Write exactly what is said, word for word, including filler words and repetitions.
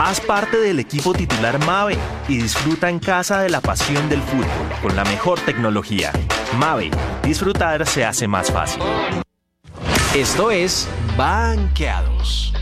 Haz parte del equipo titular Mave y disfruta en casa de la pasión del fútbol con la mejor tecnología. Mave, disfrutar se hace más fácil. Esto es Banqueados.